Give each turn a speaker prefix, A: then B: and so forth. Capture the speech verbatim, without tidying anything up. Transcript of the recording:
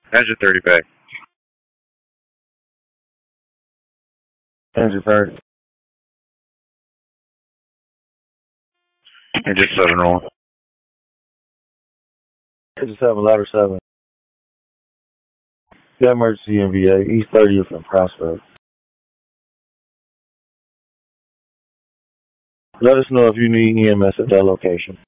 A: Engine thirty back.
B: Engine thirty.
A: Engine seven on.
B: Engine seven, ladder seven. Got emergency M V A, East thirtieth and Prospect. Let us know if you need E M S at that location.